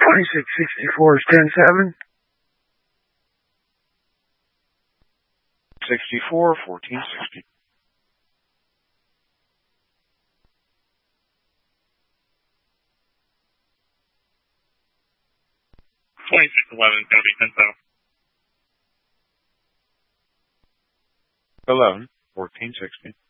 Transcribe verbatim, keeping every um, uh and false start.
twenty-six sixty-four is ten seven. sixty-four, fourteen sixty. twenty-six eleven is going to be ten seven. eleven, fourteen sixty.